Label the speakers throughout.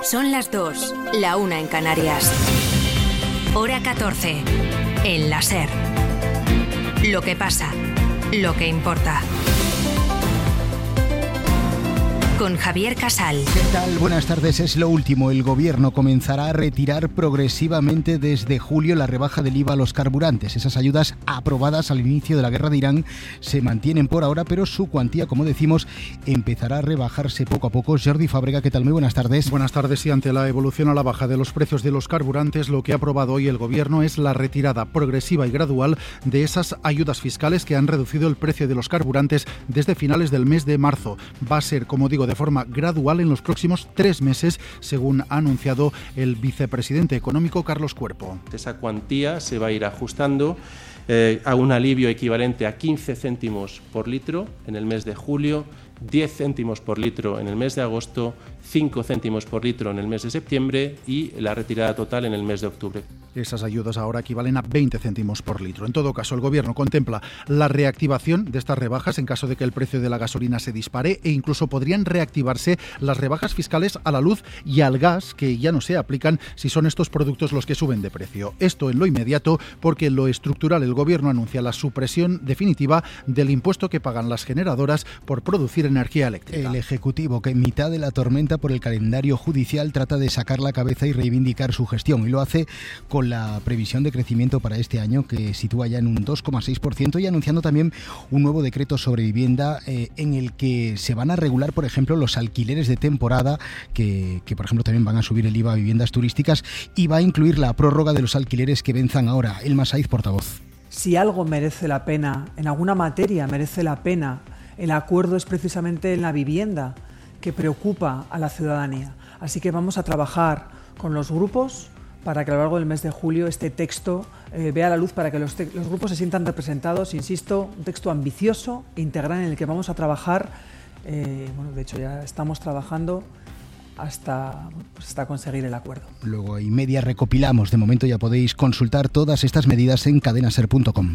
Speaker 1: Son las 2, la 1 en Canarias. Hora 14, en la SER. Lo que pasa, lo que importa. Con Javier Casal.
Speaker 2: ¿Qué tal? Buenas tardes. Es lo último. El Gobierno comenzará a retirar progresivamente desde julio la rebaja del IVA a los carburantes. Esas ayudas aprobadas al inicio de la guerra de Irán se mantienen por ahora, pero su cuantía, como decimos, empezará a rebajarse poco a poco. Jordi Fábrega, ¿qué tal? Muy buenas tardes.
Speaker 3: Buenas tardes. Y ante la evolución a la baja de los precios de los carburantes, lo que ha aprobado hoy el Gobierno es la retirada progresiva y gradual de esas ayudas fiscales que han reducido el precio de los carburantes desde finales del mes de marzo. Va a ser, como digo, de forma gradual en los próximos 3 meses, según ha anunciado el vicepresidente económico Carlos Cuerpo.
Speaker 4: Esa cuantía se va a ir ajustando a un alivio equivalente a 15 céntimos por litro en el mes de julio, 10 céntimos por litro en el mes de agosto, 5 céntimos por litro en el mes de septiembre y la retirada total en el mes de octubre.
Speaker 3: Esas ayudas ahora equivalen a 20 céntimos por litro. En todo caso, el Gobierno contempla la reactivación de estas rebajas en caso de que el precio de la gasolina se dispare, e incluso podrían reactivarse las rebajas fiscales a la luz y al gas, que ya no se aplican si son estos productos los que suben de precio. Esto en lo inmediato, porque en lo estructural el Gobierno anuncia la supresión definitiva del impuesto que pagan las generadoras por producir energía eléctrica.
Speaker 2: El Ejecutivo, que en mitad de la tormenta por el calendario judicial, trata de sacar la cabeza y reivindicar su gestión, y lo hace con la previsión de crecimiento para este año, que sitúa ya en un 2,6%, y anunciando también un nuevo decreto sobre vivienda en el que se van a regular, por ejemplo, los alquileres de temporada, que por ejemplo también van a subir el IVA a viviendas turísticas, y va a incluir la prórroga de los alquileres que venzan ahora. Elma Saiz, portavoz.
Speaker 5: Si algo merece la pena, en alguna materia merece la pena, el acuerdo es precisamente en la vivienda, que preocupa a la ciudadanía. Así que vamos a trabajar con los grupos para que a lo largo del mes de julio este texto vea la luz, para que los grupos se sientan representados. Insisto, un texto ambicioso, integral, en el que vamos a trabajar, de hecho ya estamos trabajando hasta conseguir el acuerdo.
Speaker 2: Luego y media recopilamos. De momento ya podéis consultar todas estas medidas en cadenaser.com.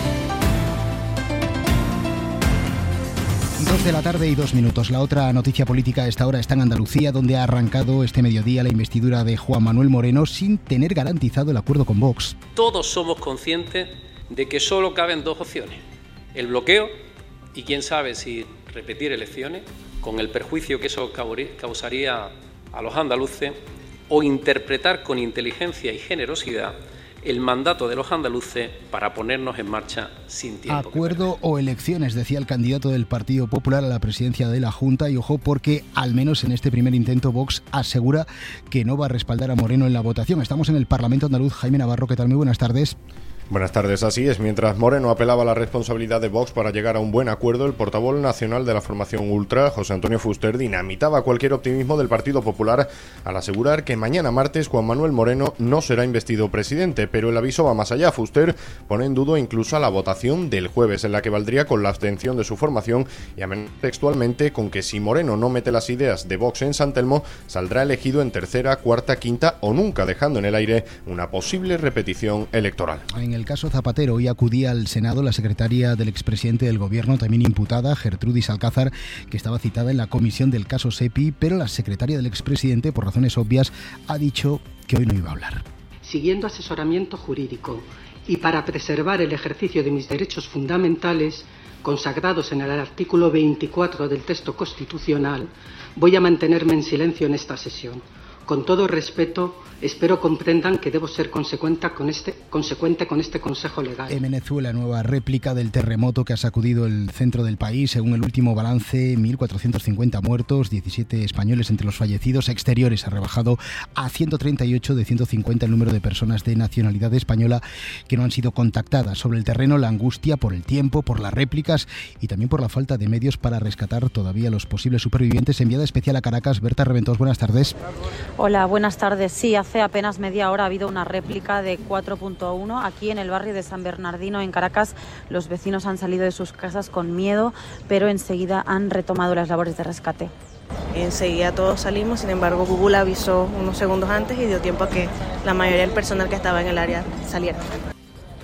Speaker 2: 2 de la tarde y 2 minutos. La otra noticia política a esta hora está en Andalucía, donde ha arrancado este mediodía la investidura de Juan Manuel Moreno sin tener garantizado el acuerdo con Vox.
Speaker 6: Todos somos conscientes de que solo caben 2 opciones: el bloqueo y quién sabe si repetir elecciones, con el perjuicio que eso causaría a los andaluces, o interpretar con inteligencia y generosidad el mandato de los andaluces para ponernos en marcha sin tiempo.
Speaker 2: Acuerdo o elecciones, decía el candidato del Partido Popular a la presidencia de la Junta, y ojo, porque al menos en este primer intento Vox asegura que no va a respaldar a Moreno en la votación. Estamos en el Parlamento andaluz. Jaime Navarro, ¿qué tal? Muy buenas tardes.
Speaker 7: Buenas tardes. Así es, mientras Moreno apelaba a la responsabilidad de Vox para llegar a un buen acuerdo, el portavoz nacional de la formación ultra, José Antonio Fuster, dinamitaba cualquier optimismo del Partido Popular al asegurar que mañana martes Juan Manuel Moreno no será investido presidente, pero el aviso va más allá. Fuster pone en duda incluso la votación del jueves, en la que valdría con la abstención de su formación, y amenaza textualmente con que si Moreno no mete las ideas de Vox en San Telmo, saldrá elegido en tercera, cuarta, quinta o nunca, dejando en el aire una posible repetición electoral.
Speaker 2: En el caso Zapatero, hoy acudía al Senado la secretaria del expresidente del Gobierno, también imputada, Gertrudis Alcázar, que estaba citada en la comisión del caso SEPI, pero la secretaria del expresidente, por razones obvias, ha dicho que hoy no iba a hablar.
Speaker 8: Siguiendo asesoramiento jurídico y para preservar el ejercicio de mis derechos fundamentales consagrados en el artículo 24 del texto constitucional, voy a mantenerme en silencio en esta sesión. Con todo respeto, espero comprendan que debo ser consecuente con este consejo legal.
Speaker 2: En Venezuela, nueva réplica del terremoto que ha sacudido el centro del país. Según el último balance, 1.450 muertos, 17 españoles entre los fallecidos. Exteriores ha rebajado a 138 de 150 el número de personas de nacionalidad española que no han sido contactadas. Sobre el terreno, la angustia por el tiempo, por las réplicas y también por la falta de medios para rescatar todavía a los posibles supervivientes. Enviada especial a Caracas, Berta Reventós, buenas tardes.
Speaker 9: Hola, buenas tardes. Sí, hace apenas media hora ha habido una réplica de 4.1 aquí en el barrio de San Bernardino, en Caracas. Los vecinos han salido de sus casas con miedo, pero enseguida han retomado las labores de rescate.
Speaker 10: Enseguida todos salimos, sin embargo Google avisó unos segundos antes y dio tiempo a que la mayoría del personal que estaba en el área saliera.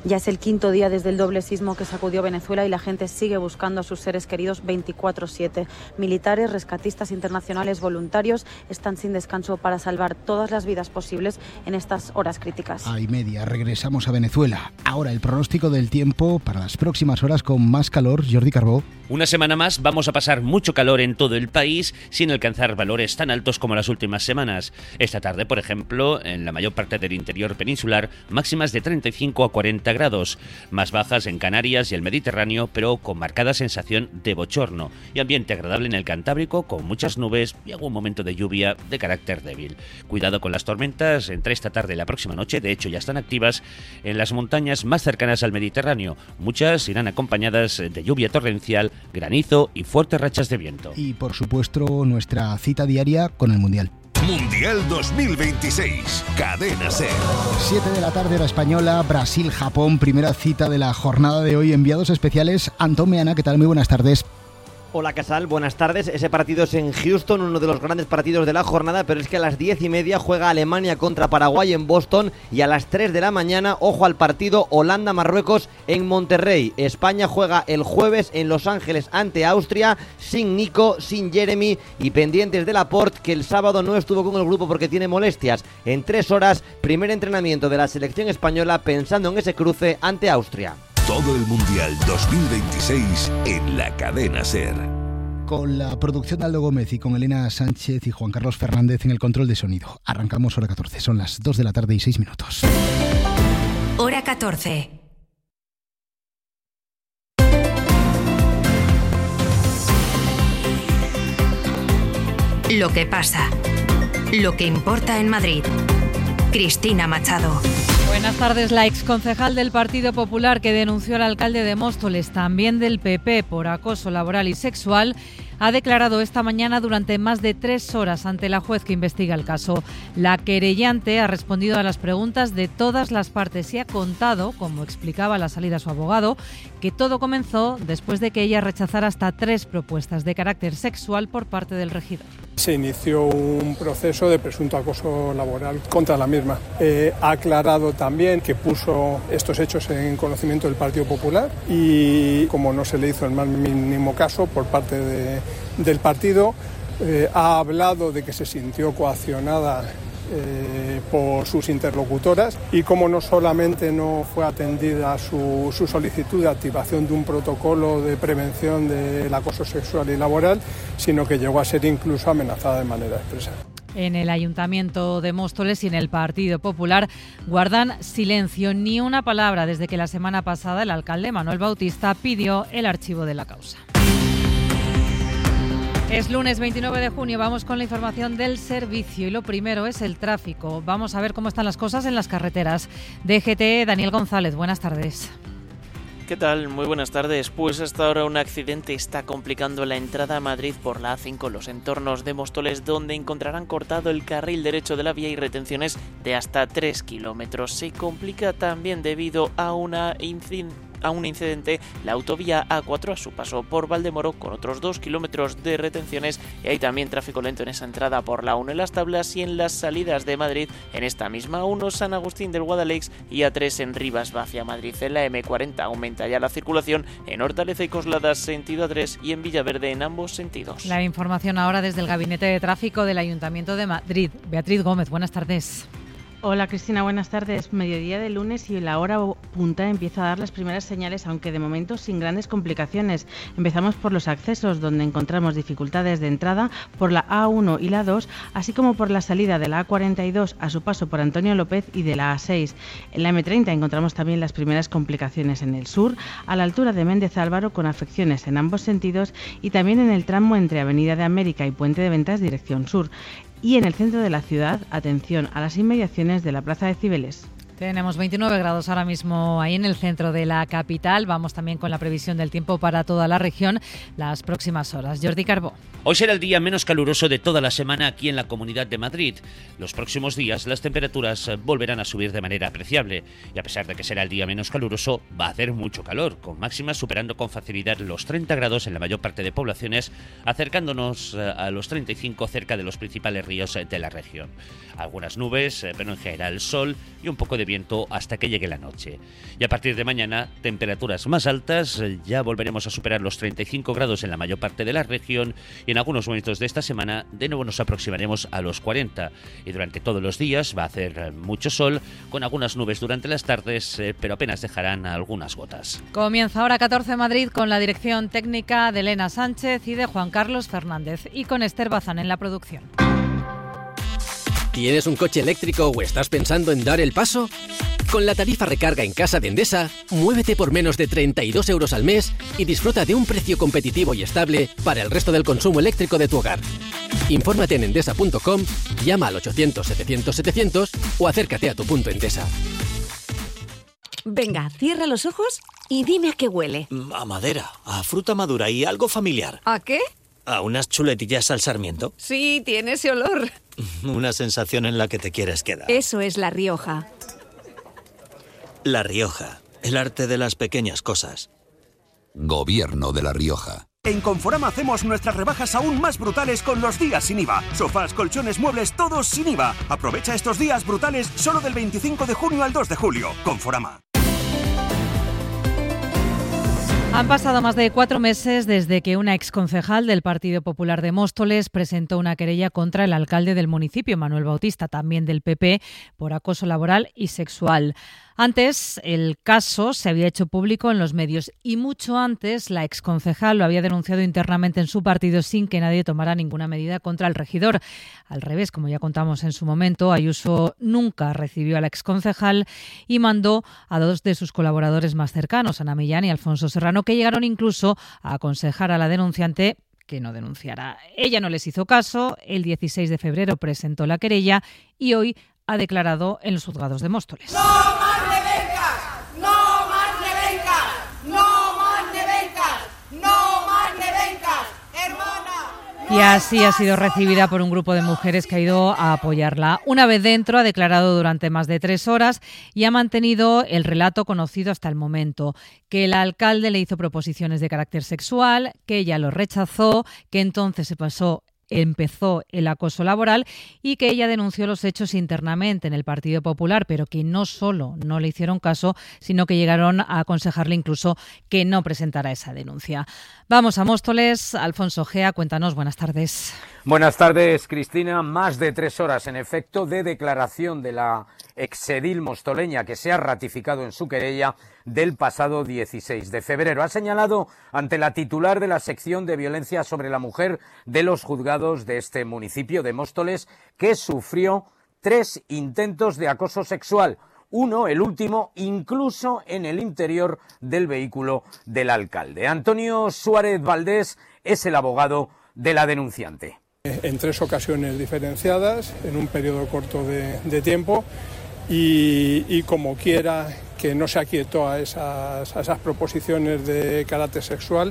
Speaker 9: Ya es el quinto día desde el doble sismo que sacudió Venezuela y la gente sigue buscando a sus seres queridos 24/7. Militares, rescatistas internacionales, voluntarios están sin descanso para salvar todas las vidas posibles en estas horas críticas.
Speaker 2: A y media, regresamos a Venezuela. Ahora el pronóstico del tiempo para las próximas horas con más calor. Jordi Carbó.
Speaker 11: Una semana más vamos a pasar mucho calor en todo el país sin alcanzar valores tan altos como las últimas semanas. Esta tarde, por ejemplo, en la mayor parte del interior peninsular, máximas de 35 a 40 grados, más bajas en Canarias y el Mediterráneo, pero con marcada sensación de bochorno, y ambiente agradable en el Cantábrico con muchas nubes y algún momento de lluvia de carácter débil. Cuidado con las tormentas entre esta tarde y la próxima noche, de hecho ya están activas en las montañas más cercanas al Mediterráneo. Muchas irán acompañadas de lluvia torrencial, granizo y fuertes rachas de viento.
Speaker 2: Y por supuesto nuestra cita diaria con el Mundial.
Speaker 12: Mundial 2026, Cadena SER.
Speaker 2: 7 de la tarde hora española, Brasil-Japón, primera cita de la jornada de hoy. Enviados especiales, Antón Meana, ¿qué tal? Muy buenas tardes.
Speaker 13: Hola Casal, buenas tardes. Ese partido es en Houston, uno de los grandes partidos de la jornada, pero es que a las 10:30 juega Alemania contra Paraguay en Boston y a las 3 de la mañana, ojo al partido Holanda-Marruecos en Monterrey. España juega el jueves en Los Ángeles ante Austria, sin Nico, sin Jeremy y pendientes de Laporte, que el sábado no estuvo con el grupo porque tiene molestias. En 3 horas, primer entrenamiento de la selección española pensando en ese cruce ante Austria.
Speaker 12: Todo el Mundial 2026 en la Cadena SER.
Speaker 2: Con la producción de Aldo Gómez y con Elena Sánchez y Juan Carlos Fernández en el control de sonido. Arrancamos hora 14, son las 2 de la tarde y 6 minutos.
Speaker 1: Hora 14. Lo que pasa, lo que importa en Madrid. Cristina Machado.
Speaker 14: Buenas tardes. La exconcejal del Partido Popular que denunció al alcalde de Móstoles, también del PP, por acoso laboral y sexual, ha declarado esta mañana durante más de 3 horas ante la juez que investiga el caso. La querellante ha respondido a las preguntas de todas las partes y ha contado, como explicaba a la salida su abogado, que todo comenzó después de que ella rechazara hasta 3 propuestas de carácter sexual por parte del regidor.
Speaker 15: Se inició un proceso de presunto acoso laboral contra la misma. Ha aclarado también que puso estos hechos en conocimiento del Partido Popular y, como no se le hizo el más mínimo caso por parte del partido, ha hablado de que se sintió coaccionada por sus interlocutoras y como no solamente no fue atendida su solicitud de activación de un protocolo de prevención del acoso sexual y laboral, sino que llegó a ser incluso amenazada de manera expresa.
Speaker 14: En el Ayuntamiento de Móstoles y en el Partido Popular guardan silencio, ni una palabra desde que la semana pasada el alcalde Manuel Bautista pidió el archivo de la causa. Es lunes 29 de junio, vamos con la información del servicio y lo primero es el tráfico. Vamos a ver cómo están las cosas en las carreteras. DGT, Daniel González, buenas tardes.
Speaker 16: ¿Qué tal? Muy buenas tardes. Pues hasta ahora un accidente está complicando la entrada a Madrid por la A5, los entornos de Móstoles, donde encontrarán cortado el carril derecho de la vía y retenciones de hasta 3 kilómetros. Se complica también debido a un incidente la autovía A4 a su paso por Valdemoro con otros 2 kilómetros de retenciones y hay también tráfico lento en esa entrada por la 1 en Las Tablas y en las salidas de Madrid en esta misma 1 San Agustín del Guadalix y A3 en Rivas va hacia Madrid. En la M40 aumenta ya la circulación en Hortaleza y Coslada sentido A3 y en Villaverde en ambos sentidos.
Speaker 14: La información ahora desde el Gabinete de Tráfico del Ayuntamiento de Madrid. Beatriz Gómez, buenas tardes.
Speaker 17: Hola Cristina, buenas tardes. Mediodía de lunes y la hora punta empieza a dar las primeras señales, aunque de momento sin grandes complicaciones. Empezamos por los accesos, donde encontramos dificultades de entrada por la A1 y la 2, así como por la salida de la A42 a su paso por Antonio López y de la A6. En la M30 encontramos también las primeras complicaciones en el sur, a la altura de Méndez Álvaro, con afecciones en ambos sentidos, y también en el tramo entre Avenida de América y Puente de Ventas dirección sur. Y en el centro de la ciudad, atención a las inmediaciones de la Plaza de Cibeles.
Speaker 14: Tenemos 29 grados ahora mismo ahí en el centro de la capital. Vamos también con la previsión del tiempo para toda la región las próximas horas. Jordi Carbó.
Speaker 11: Hoy será el día menos caluroso de toda la semana aquí en la Comunidad de Madrid. Los próximos días las temperaturas volverán a subir de manera apreciable y a pesar de que será el día menos caluroso, va a hacer mucho calor, con máximas superando con facilidad los 30 grados en la mayor parte de poblaciones, acercándonos a los 35 cerca de los principales ríos de la región. Algunas nubes, pero en general sol y un poco de de viento hasta que llegue la noche. Y a partir de mañana, temperaturas más altas, ya volveremos a superar los 35 grados en la mayor parte de la región y en algunos momentos de esta semana de nuevo nos aproximaremos a los 40. Y durante todos los días va a hacer mucho sol, con algunas nubes durante las tardes, pero apenas dejarán algunas gotas.
Speaker 14: Comienza Hora 14 Madrid con la dirección técnica de Elena Sánchez y de Juan Carlos Fernández y con Esther Bazán en la producción.
Speaker 18: ¿Tienes un coche eléctrico o estás pensando en dar el paso? Con la tarifa recarga en casa de Endesa, muévete por menos de 32 euros al mes y disfruta de un precio competitivo y estable para el resto del consumo eléctrico de tu hogar. Infórmate en endesa.com, llama al 800-700-700 o acércate a tu punto Endesa.
Speaker 19: Venga, cierra los ojos y dime a qué huele.
Speaker 20: A madera, a fruta madura y algo familiar.
Speaker 19: ¿A qué?
Speaker 20: A unas chuletillas al sarmiento.
Speaker 19: Sí, tiene ese olor.
Speaker 20: Una sensación en la que te quieres quedar.
Speaker 19: Eso es La Rioja.
Speaker 20: La Rioja, el arte de las pequeñas cosas.
Speaker 21: Gobierno de La Rioja.
Speaker 22: En Conforama hacemos nuestras rebajas aún más brutales con los días sin IVA. Sofás, colchones, muebles, todos sin IVA. Aprovecha estos días brutales solo del 25 de junio al 2 de julio. Conforama.
Speaker 14: Han pasado más de 4 meses desde que una exconcejal del Partido Popular de Móstoles presentó una querella contra el alcalde del municipio, Manuel Bautista, también del PP, por acoso laboral y sexual. Antes, el caso se había hecho público en los medios y mucho antes la exconcejal lo había denunciado internamente en su partido sin que nadie tomara ninguna medida contra el regidor. Al revés, como ya contamos en su momento, Ayuso nunca recibió a la exconcejal y mandó a 2 de sus colaboradores más cercanos, Ana Millán y Alfonso Serrano, que llegaron incluso a aconsejar a la denunciante que no denunciara. Ella no les hizo caso, el 16 de febrero presentó la querella y hoy ha declarado en los juzgados de Móstoles.
Speaker 23: ¡No más Rebeca! ¡No más Rebeca! ¡No más Rebeca! ¡No más Rebeca! ¡Hermana!
Speaker 14: Y así ha sido recibida por un grupo de mujeres que ha ido a apoyarla. Una vez dentro, ha declarado durante más de 3 horas y ha mantenido el relato conocido hasta el momento, que el alcalde le hizo proposiciones de carácter sexual, que ella lo rechazó, que entonces empezó el acoso laboral y que ella denunció los hechos internamente en el Partido Popular, pero que no solo no le hicieron caso, sino que llegaron a aconsejarle incluso que no presentara esa denuncia. Vamos a Móstoles. Alfonso Gea, cuéntanos, buenas tardes.
Speaker 24: Buenas tardes, Cristina. Más de 3 horas, en efecto, de declaración de la exedil mostoleña que se ha ratificado en su querella del pasado 16 de febrero. Ha señalado ante la titular de la sección de violencia sobre la mujer de los juzgados de este municipio de Móstoles que sufrió 3 intentos de acoso sexual. Uno, el último, incluso en el interior del vehículo del alcalde. Antonio Suárez Valdés es el abogado de la denunciante.
Speaker 15: En 3 ocasiones diferenciadas, en un periodo corto de tiempo y como quiera que no se aquietó a esas proposiciones de carácter sexual,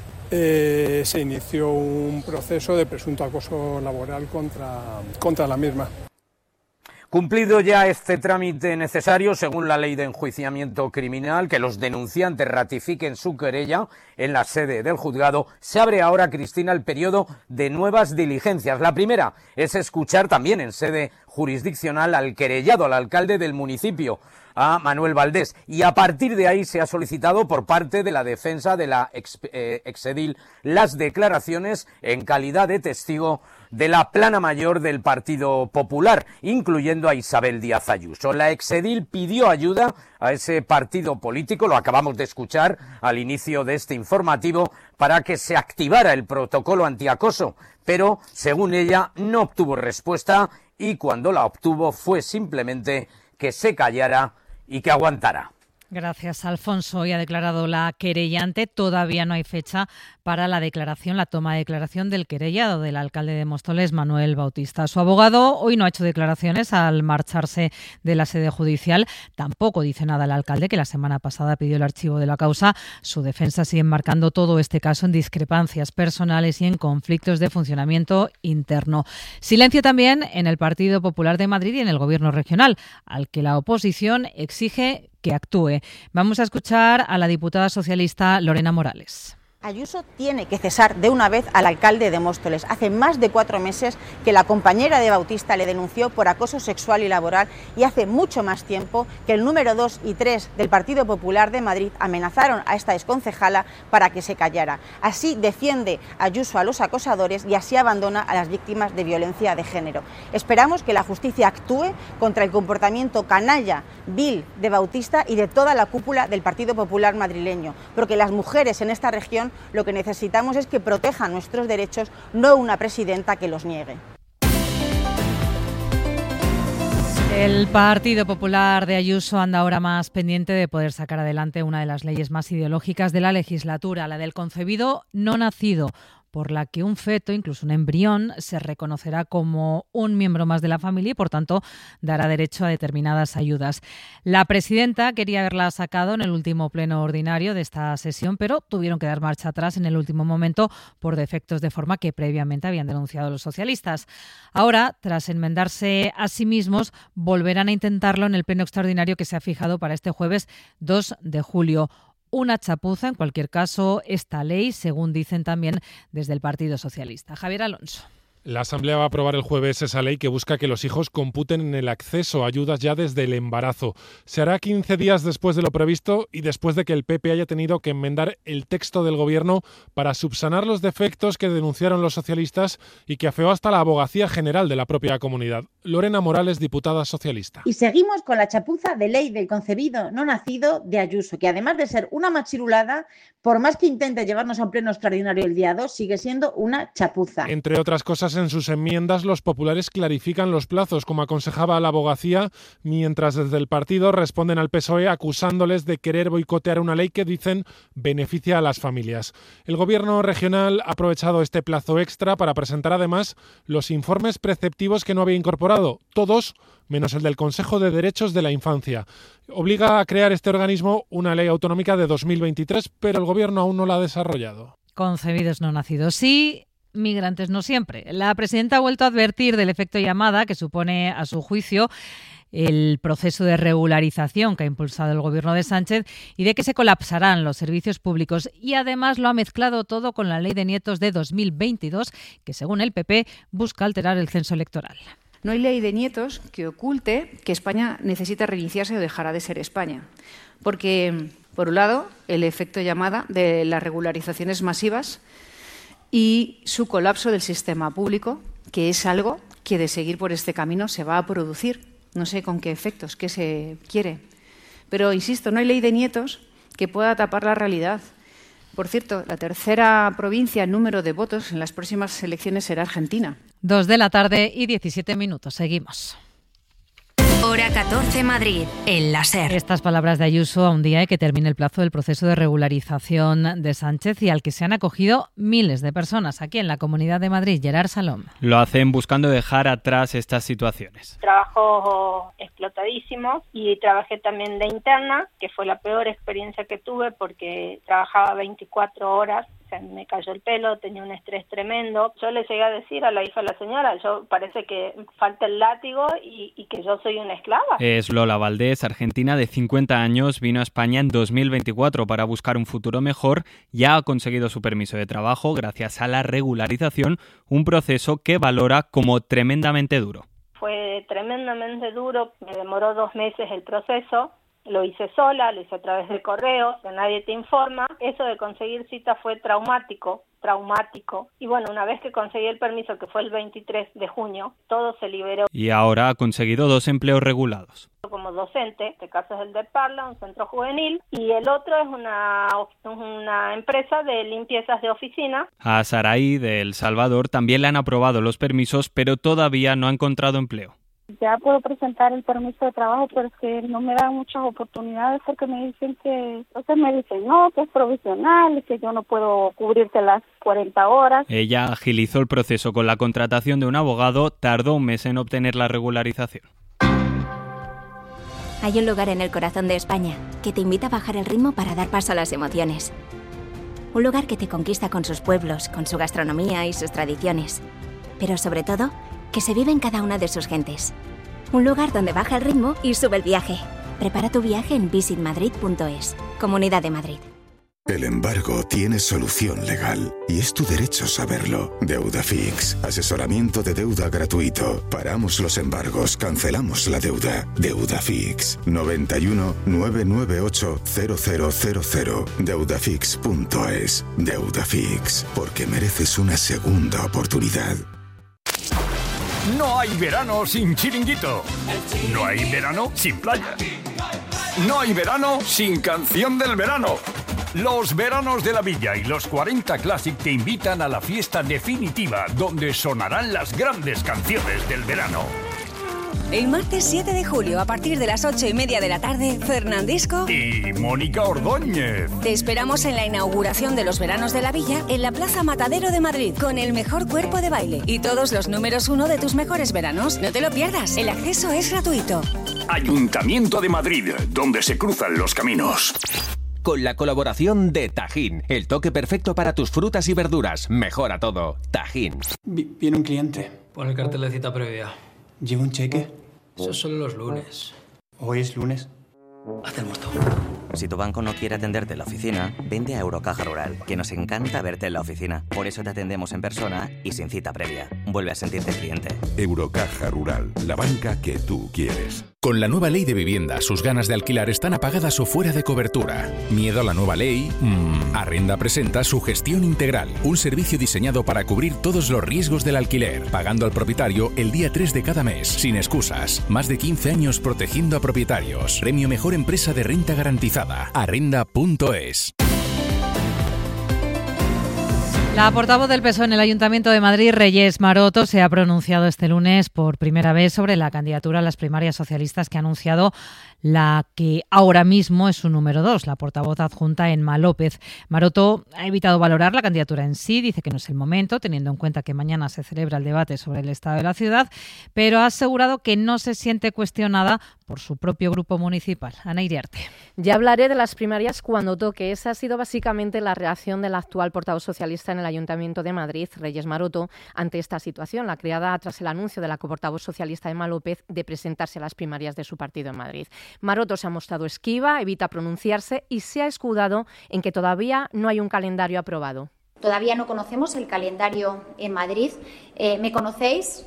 Speaker 15: se inició un proceso de presunto acoso laboral contra la misma.
Speaker 24: Cumplido ya este trámite necesario, según la ley de enjuiciamiento criminal, que los denunciantes ratifiquen su querella en la sede del juzgado, se abre ahora, Cristina, el periodo de nuevas diligencias. La primera es escuchar también en sede jurisdiccional al querellado, al alcalde del municipio, a Manuel Valdés, y a partir de ahí se ha solicitado por parte de la defensa de la exedil las declaraciones en calidad de testigo de la plana mayor del Partido Popular, incluyendo a Isabel Díaz Ayuso. La exedil pidió ayuda a ese partido político, lo acabamos de escuchar al inicio de este informativo, para que se activara el protocolo antiacoso, pero, según ella, no obtuvo respuesta y cuando la obtuvo fue simplemente que se callara y que aguantara.
Speaker 14: Gracias, Alfonso. Hoy ha declarado la querellante. Todavía no hay fecha para la toma de declaración del querellado, del alcalde de Móstoles, Manuel Bautista. Su abogado hoy no ha hecho declaraciones al marcharse de la sede judicial. Tampoco dice nada el alcalde, que la semana pasada pidió el archivo de la causa. Su defensa sigue enmarcando todo este caso en discrepancias personales y en conflictos de funcionamiento interno. Silencio también en el Partido Popular de Madrid y en el Gobierno regional, al que la oposición exige que actúe. Vamos a escuchar a la diputada socialista Lorena Morales.
Speaker 3: Ayuso tiene que cesar de una vez al alcalde de Móstoles. Hace más de 4 meses que la compañera de Bautista le denunció por acoso sexual y laboral, y hace mucho más tiempo que el número 2 y 3 del Partido Popular de Madrid amenazaron a esta exconcejala para que se callara. Así defiende Ayuso a los acosadores y así abandona a las víctimas de violencia de género. Esperamos que la justicia actúe contra el comportamiento canalla, vil de Bautista y de toda la cúpula del Partido Popular madrileño, porque las mujeres en esta región lo que necesitamos es que protejan nuestros derechos, no una presidenta que los niegue.
Speaker 14: El Partido Popular de Ayuso anda ahora más pendiente de poder sacar adelante una de las leyes más ideológicas de la legislatura, la del concebido no nacido, por la que un feto, incluso un embrión, se reconocerá como un miembro más de la familia y, por tanto, dará derecho a determinadas ayudas. La presidenta quería haberla sacado en el último pleno ordinario de esta sesión, pero tuvieron que dar marcha atrás en el último momento por defectos de forma que previamente habían denunciado los socialistas. Ahora, tras enmendarse a sí mismos, volverán a intentarlo en el pleno extraordinario que se ha fijado para este jueves 2 de julio. Una chapuza, en cualquier caso, esta ley, según dicen también desde el Partido Socialista. Javier Alonso.
Speaker 4: La Asamblea va a aprobar el jueves esa ley que busca que los hijos computen en el acceso a ayudas ya desde el embarazo. Se hará 15 días después de lo previsto y después de que el PP haya tenido que enmendar el texto del Gobierno para subsanar los defectos que denunciaron los socialistas y que afeó hasta la Abogacía General de la propia comunidad. Lorena Morales, diputada socialista.
Speaker 5: Y seguimos con la chapuza de ley del concebido no nacido de Ayuso, que además de ser una machirulada, por más que intente llevarnos a un pleno extraordinario el día 2, sigue siendo una chapuza.
Speaker 4: Entre otras cosas, en sus enmiendas los populares clarifican los plazos, como aconsejaba la abogacía, mientras desde el partido responden al PSOE acusándoles de querer boicotear una ley que dicen beneficia a las familias. El gobierno regional ha aprovechado este plazo extra para presentar además los informes preceptivos que no había incorporado, todos menos el del Consejo de Derechos de la Infancia. Obliga a crear este organismo una ley autonómica de 2023, pero el gobierno aún no la ha desarrollado.
Speaker 14: Concebidos no nacidos sí, migrantes no siempre. La presidenta ha vuelto a advertir del efecto llamada que supone, a su juicio, el proceso de regularización que ha impulsado el gobierno de Sánchez y de que se colapsarán los servicios públicos. Y además lo ha mezclado todo con la ley de nietos de 2022, que según el PP busca alterar el censo electoral.
Speaker 6: No hay ley de nietos que oculte que España necesita reiniciarse o dejará de ser España. Porque, por un lado, el efecto llamada de las regularizaciones masivas y su colapso del sistema público, que es algo que de seguir por este camino se va a producir. No sé con qué efectos, qué se quiere. Pero, insisto, no hay ley de nietos que pueda tapar la realidad. Por cierto, la tercera provincia en número de votos en las próximas elecciones será Argentina.
Speaker 14: 2 de la tarde y 17 minutos. Seguimos.
Speaker 1: Hora 14 Madrid, en la SER.
Speaker 14: Estas palabras de Ayuso a un día de que termine el plazo del proceso de regularización de Sánchez y al que se han acogido miles de personas aquí en la Comunidad de Madrid. Gerard Salom.
Speaker 25: Lo hacen buscando dejar atrás estas situaciones.
Speaker 26: Trabajo explotadísimo y trabajé también de interna, que fue la peor experiencia que tuve porque trabajaba 24 horas. Se me cayó el pelo, tenía un estrés tremendo. Yo le llegué a decir a la hija de la señora, yo parece que falta el látigo y que yo soy una esclava.
Speaker 25: Es Lola Valdés, argentina de 50 años, vino a España en 2024 para buscar un futuro mejor. Ya ha conseguido su permiso de trabajo gracias a la regularización, un proceso que valora como tremendamente duro.
Speaker 26: Fue tremendamente duro, me demoró 2 meses el proceso. Lo hice sola, lo hice a través de correo, que nadie te informa. Eso de conseguir cita fue traumático. Y bueno, una vez que conseguí el permiso, que fue el 23 de junio, todo se liberó.
Speaker 25: Y ahora ha conseguido 2 empleos regulados.
Speaker 26: Como docente, este caso es el de Parla, un centro juvenil, y el otro es una empresa de limpiezas de oficina.
Speaker 25: A Saraí de El Salvador también le han aprobado los permisos, pero todavía no ha encontrado empleo.
Speaker 27: Ya puedo presentar el permiso de trabajo, pero es que no me dan muchas oportunidades porque me dicen que, entonces me dicen no, que es provisional y que yo no puedo cubrirte las 40 horas.
Speaker 25: Ella agilizó el proceso con la contratación de un abogado, tardó un mes en obtener la regularización.
Speaker 28: Hay un lugar en el corazón de España que te invita a bajar el ritmo para dar paso a las emociones. Un lugar que te conquista con sus pueblos, con su gastronomía y sus tradiciones. Pero sobre todo, que se vive en cada una de sus gentes. Un lugar donde baja el ritmo y sube el viaje. Prepara tu viaje en visitmadrid.es. Comunidad de Madrid.
Speaker 2: El embargo tiene solución legal y es tu derecho saberlo. Deudafix, asesoramiento de deuda gratuito. Paramos los embargos, cancelamos la deuda. Deudafix, 91 998 0000. Deudafix.es. Deudafix, porque mereces una segunda oportunidad.
Speaker 7: No hay verano sin chiringuito. No hay verano sin playa. No hay verano sin canción del verano. Los veranos de la Villa y los 40 Classic te invitan a la fiesta definitiva donde sonarán las grandes canciones del verano.
Speaker 8: El martes 7 de julio, a partir de las 8:30 de la tarde, Fernandisco
Speaker 7: y Mónica Ordóñez.
Speaker 8: Te esperamos en la inauguración de los veranos de la Villa en la Plaza Matadero de Madrid, con el mejor cuerpo de baile y todos los números 1 de tus mejores veranos. No te lo pierdas, el acceso es gratuito.
Speaker 7: Ayuntamiento de Madrid, donde se cruzan los caminos.
Speaker 9: Con la colaboración de Tajín, el toque perfecto para tus frutas y verduras. Mejora todo. Tajín.
Speaker 10: Viene un cliente.
Speaker 12: Pon el cartel de cita previa.
Speaker 10: ¿Lleva un cheque?
Speaker 12: Eso son los lunes.
Speaker 10: ¿Hoy es lunes?
Speaker 12: Hacemos todo.
Speaker 13: Si tu banco no quiere atenderte en la oficina, vente a Eurocaja Rural, que nos encanta verte en la oficina. Por eso te atendemos en persona y sin cita previa. Vuelve a sentirte cliente.
Speaker 16: Eurocaja Rural, la banca que tú quieres.
Speaker 29: Con la nueva ley de vivienda, sus ganas de alquilar están apagadas o fuera de cobertura. ¿Miedo a la nueva ley? Arrenda presenta su gestión integral, un servicio diseñado para cubrir todos los riesgos del alquiler, pagando al propietario el día 3 de cada mes, sin excusas. Más de 15 años protegiendo a propietarios. Premio Mejor Empresa de Renta Garantizada. Arrenda.es.
Speaker 14: La portavoz del PSOE en el Ayuntamiento de Madrid, Reyes Maroto, se ha pronunciado este lunes por primera vez sobre la candidatura a las primarias socialistas que ha anunciado la que ahora mismo es su número 2, la portavoz adjunta Emma López. Maroto ha evitado valorar la candidatura en sí, dice que no es el momento, teniendo en cuenta que mañana se celebra el debate sobre el estado de la ciudad, pero ha asegurado que no se siente cuestionada por su propio grupo municipal. Ana Iriarte.
Speaker 30: Ya hablaré de las primarias cuando toque. Esa ha sido básicamente la reacción del actual portavoz socialista en el Ayuntamiento de Madrid, Reyes Maroto, ante esta situación, la creada tras el anuncio de la coportavoz socialista Emma López de presentarse a las primarias de su partido en Madrid. Maroto se ha mostrado esquiva, evita pronunciarse y se ha escudado en que todavía no hay un calendario aprobado.
Speaker 31: Todavía no conocemos el calendario en Madrid. Me conocéis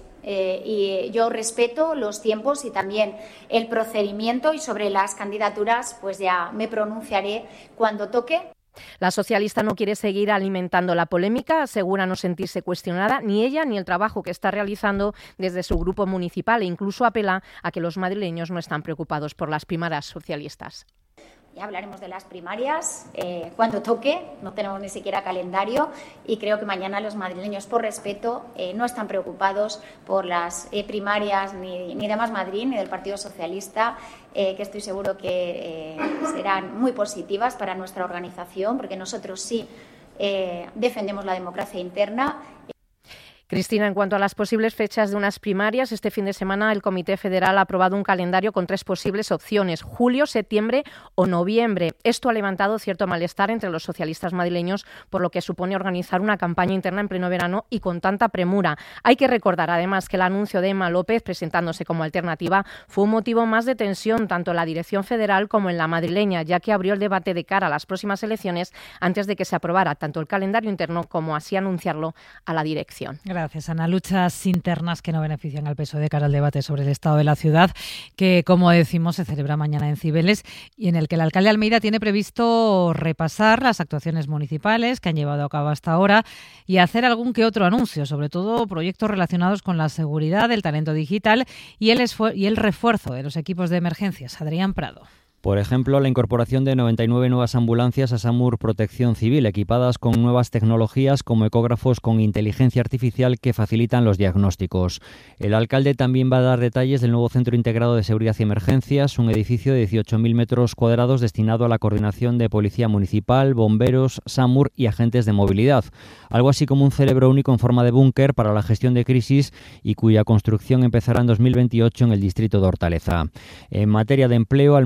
Speaker 31: y yo respeto los tiempos y también el procedimiento, y sobre las candidaturas pues ya me pronunciaré cuando toque.
Speaker 30: La socialista no quiere seguir alimentando la polémica, asegura no sentirse cuestionada ni ella ni el trabajo que está realizando desde su grupo municipal, e incluso apela a que los madrileños no están preocupados por las primarias socialistas.
Speaker 31: Ya hablaremos de las primarias cuando toque, no tenemos ni siquiera calendario, y creo que mañana los madrileños, por respeto, no están preocupados por las primarias ni de Más Madrid ni del Partido Socialista, que estoy seguro que serán muy positivas para nuestra organización, porque nosotros sí defendemos la democracia interna.
Speaker 30: Cristina, en cuanto a las posibles fechas de unas primarias, este fin de semana el Comité Federal ha aprobado un calendario con 3 posibles opciones: julio, septiembre o noviembre. Esto ha levantado cierto malestar entre los socialistas madrileños, por lo que supone organizar una campaña interna en pleno verano y con tanta premura. Hay que recordar además que el anuncio de Emma López presentándose como alternativa fue un motivo más de tensión tanto en la dirección federal como en la madrileña, ya que abrió el debate de cara a las próximas elecciones antes de que se aprobara tanto el calendario interno como así anunciarlo a la dirección.
Speaker 14: Gracias, Ana. Luchas internas que no benefician al PSOE de cara al debate sobre el estado de la ciudad, que, como decimos, se celebra mañana en Cibeles, y en el que el alcalde Almeida tiene previsto repasar las actuaciones municipales que han llevado a cabo hasta ahora y hacer algún que otro anuncio, sobre todo proyectos relacionados con la seguridad, el talento digital y el refuerzo de los equipos de emergencias. Adrián Prado.
Speaker 32: Por ejemplo, la incorporación de 99 nuevas ambulancias a SAMUR Protección Civil, equipadas con nuevas tecnologías como ecógrafos con inteligencia artificial que facilitan los diagnósticos. El alcalde también va a dar detalles del nuevo Centro Integrado de Seguridad y Emergencias, un edificio de 18.000 metros cuadrados destinado a la coordinación de Policía Municipal, bomberos, SAMUR y agentes de movilidad. Algo así como un cerebro único en forma de búnker para la gestión de crisis y cuya construcción empezará en 2028 en el distrito de Hortaleza. En materia de empleo, Almeida va a anunciar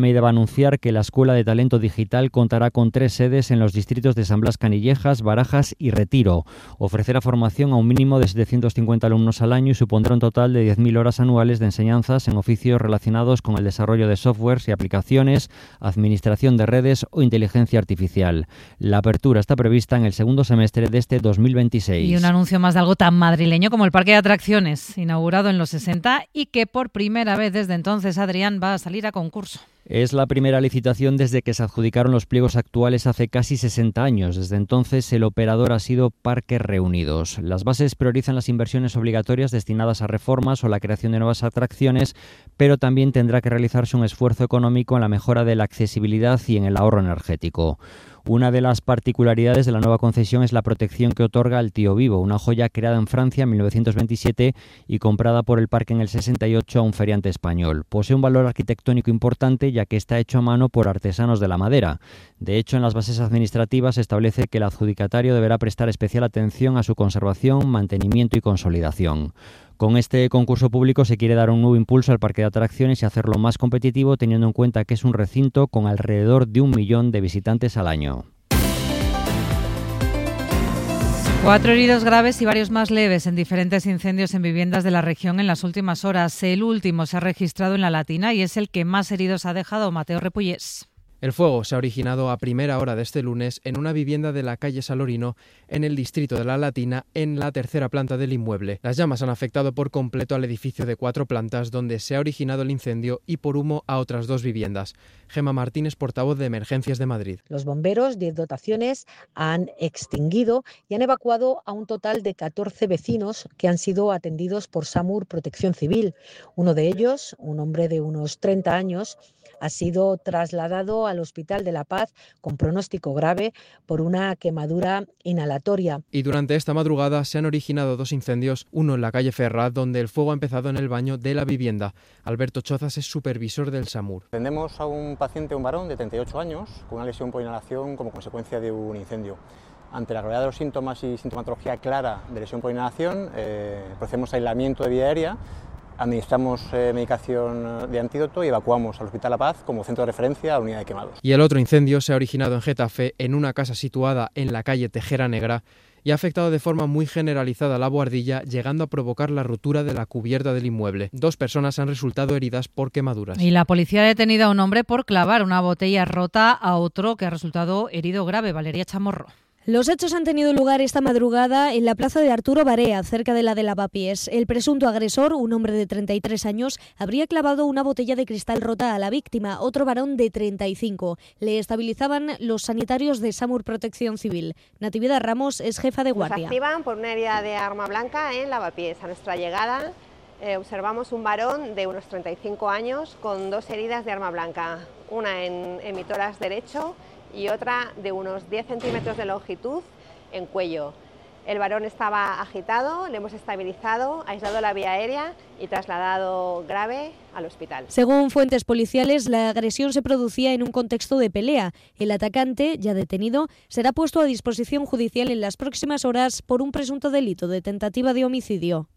Speaker 32: anunciar que la Escuela de Talento Digital contará con 3 sedes en los distritos de San Blas Canillejas, Barajas y Retiro. Ofrecerá formación a un mínimo de 750 alumnos al año y supondrá un total de 10.000 horas anuales de enseñanzas en oficios relacionados con el desarrollo de softwares y aplicaciones, administración de redes o inteligencia artificial. La apertura está prevista en el segundo semestre de este 2026.
Speaker 14: Y un anuncio más de algo tan madrileño como el Parque de Atracciones, inaugurado en los 60 y que por primera vez desde entonces, Adrián, va a salir a concurso.
Speaker 32: Es la primera licitación desde que se adjudicaron los pliegos actuales hace casi 60 años. Desde entonces el operador ha sido Parques Reunidos. Las bases priorizan las inversiones obligatorias destinadas a reformas o la creación de nuevas atracciones, pero también tendrá que realizarse un esfuerzo económico en la mejora de la accesibilidad y en el ahorro energético. Una de las particularidades de la nueva concesión es la protección que otorga al Tío Vivo, una joya creada en Francia en 1927 y comprada por el parque en el 68 a un feriante español. Posee un valor arquitectónico importante ya que está hecho a mano por artesanos de la madera. De hecho, en las bases administrativas se establece que el adjudicatario deberá prestar especial atención a su conservación, mantenimiento y consolidación. Con este concurso público se quiere dar un nuevo impulso al parque de atracciones y hacerlo más competitivo, teniendo en cuenta que es un recinto con alrededor de 1 millón de visitantes al año.
Speaker 14: 4 heridos graves y varios más leves en diferentes incendios en viviendas de la región en las últimas horas. El último se ha registrado en La Latina y es el que más heridos ha dejado. Mateo Repullés.
Speaker 3: El fuego se ha originado a primera hora de este lunes en una vivienda de la calle Salorino, en el distrito de La Latina, en la tercera planta del inmueble. Las llamas han afectado por completo al edificio de 4 plantas donde se ha originado el incendio y por humo a otras 2 viviendas. Gemma Martínez, portavoz de Emergencias de Madrid.
Speaker 5: Los bomberos, 10 dotaciones, han extinguido y han evacuado a un total de 14 vecinos que han sido atendidos por SAMUR Protección Civil. Uno de ellos, un hombre de unos 30 años, ha sido trasladado al Hospital de la Paz con pronóstico grave por una quemadura inhalatoria.
Speaker 3: Y durante esta madrugada se han originado 2 incendios, uno en la calle Ferraz, donde el fuego ha empezado en el baño de la vivienda. Alberto Chozas es supervisor del SAMUR.
Speaker 11: Atendemos a un paciente, un varón de 38 años, con una lesión por inhalación como consecuencia de un incendio. Ante la gravedad de los síntomas y sintomatología clara de lesión por inhalación, procedemos a aislamiento de vía aérea, administramos medicación de antídoto y evacuamos al Hospital La Paz como centro de referencia a la unidad de quemados.
Speaker 3: Y el otro incendio se ha originado en Getafe, en una casa situada en la calle Tejera Negra, y ha afectado de forma muy generalizada la buhardilla, llegando a provocar la rotura de la cubierta del inmueble. 2 personas han resultado heridas por quemaduras.
Speaker 14: Y la policía ha detenido a un hombre por clavar una botella rota a otro que ha resultado herido grave. Valeria Chamorro.
Speaker 15: Los hechos han tenido lugar esta madrugada en la plaza de Arturo Barea, cerca de la de Lavapiés. El presunto agresor, un hombre de 33 años, habría clavado una botella de cristal rota a la víctima, otro varón de 35. Le estabilizaban los sanitarios de SAMUR Protección Civil. Natividad Ramos es jefa de guardia.
Speaker 17: Nos activan por una herida de arma blanca en Lavapiés. A nuestra llegada observamos un varón de unos 35 años con 2 heridas de arma blanca, una en mi tórax derecho y otra de unos 10 centímetros de longitud en cuello. El varón estaba agitado, le hemos estabilizado, aislado la vía aérea y trasladado grave al hospital.
Speaker 15: Según fuentes policiales, la agresión se producía en un contexto de pelea. El atacante, ya detenido, será puesto a disposición judicial en las próximas horas por un presunto delito de tentativa de homicidio.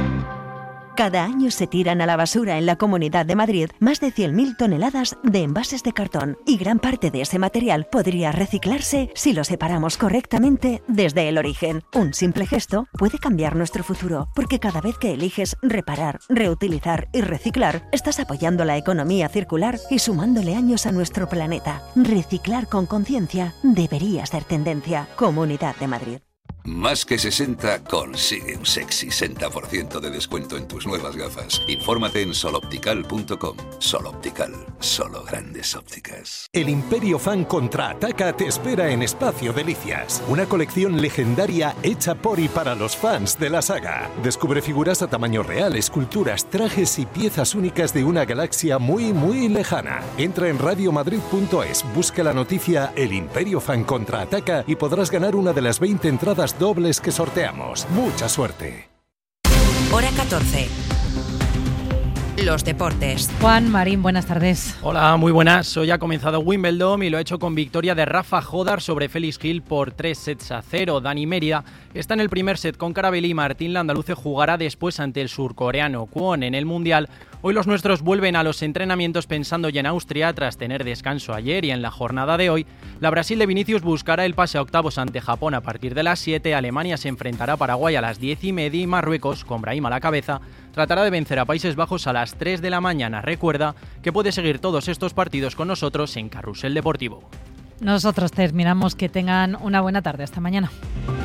Speaker 18: Cada año se tiran a la basura en la Comunidad de Madrid más de 100.000 toneladas de envases de cartón y gran parte de ese material podría reciclarse si lo separamos correctamente desde el origen. Un simple gesto puede cambiar nuestro futuro, porque cada vez que eliges reparar, reutilizar y reciclar, estás apoyando la economía circular y sumándole años a nuestro planeta. Reciclar con conciencia debería ser tendencia. Comunidad de Madrid.
Speaker 19: Más que 60 consigue un sexy 60% de descuento en tus nuevas gafas. Infórmate en soloptical.com. Soloptical, solo grandes ópticas.
Speaker 20: El Imperio Fan contraataca te espera en Espacio Delicias, una colección legendaria hecha por y para los fans de la saga. Descubre figuras a tamaño real, esculturas, trajes y piezas únicas de una galaxia muy, muy lejana. Entra en radiomadrid.es, busca la noticia El Imperio Fan contraataca y podrás ganar una de las 20 entradas dobles que sorteamos. ¡Mucha suerte!
Speaker 1: Hora 14. los deportes.
Speaker 14: Juan Marín, buenas tardes.
Speaker 2: Hola, muy buenas. Hoy ha comenzado Wimbledon y lo ha hecho con victoria de Rafa Jodar sobre Félix Gil por 3-0. Dani Mérida está en el primer set con Carabelli y Martín Landaluce jugará después ante el surcoreano Kwon en el Mundial. Hoy los nuestros vuelven a los entrenamientos pensando ya en Austria tras tener descanso ayer, y en la jornada de hoy la Brasil de Vinicius buscará el pase a octavos ante Japón a partir de las 7, Alemania se enfrentará a Paraguay a las 10:30 y Marruecos, con Brahim a la cabeza, tratará de vencer a Países Bajos a las 3 de la mañana. Recuerda que puedes seguir todos estos partidos con nosotros en Carrusel Deportivo.
Speaker 14: Nosotros terminamos. Que tengan una buena tarde. Hasta mañana.